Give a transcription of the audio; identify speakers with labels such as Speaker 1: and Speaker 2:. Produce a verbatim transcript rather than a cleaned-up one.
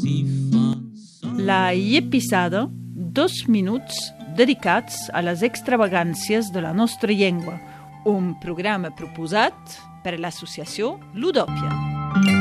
Speaker 1: La Llepisada, dos minuts dedicats a les extravagàncies de la nostra llengua, un programa proposat per l'associació Ludòpia.